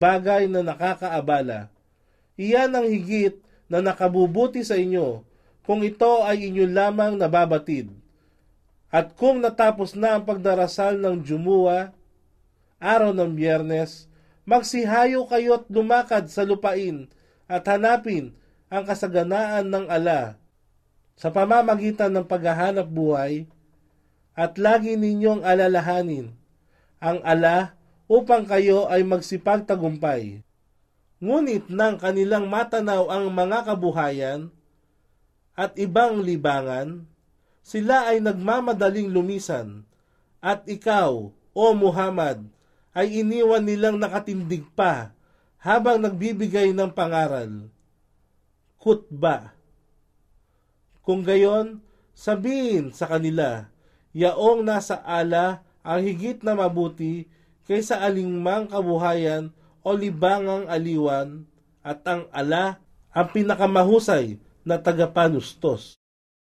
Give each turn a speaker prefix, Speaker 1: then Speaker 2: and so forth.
Speaker 1: bagay na nakakaabala. Iyan ang higit na nakabubuti sa inyo kung ito ay inyo lamang nababatid. At kung natapos na ang pagdarasal ng Jumu'ah, araw ng Biyernes, magsihayo kayo at lumakad sa lupain at hanapin ang kasaganaan ng ala sa pamamagitan ng paghahanap buhay, at lagi ninyong alalahanin ang ala upang kayo ay magsipagtagumpay. Ngunit nang kanilang matanaw ang mga kabuhayan at ibang libangan, sila ay nagmamadaling lumisan, at ikaw, O Muhammad, ay iniwan nilang nakatindig pa habang nagbibigay ng pangaral. Khutbah. Kung gayon, sabihin sa kanila, yaong nasa ala ang higit na mabuti kaysa alingmang kabuhayan o libangang aliwan, at ang ala ang pinakamahusay na tagapanustos.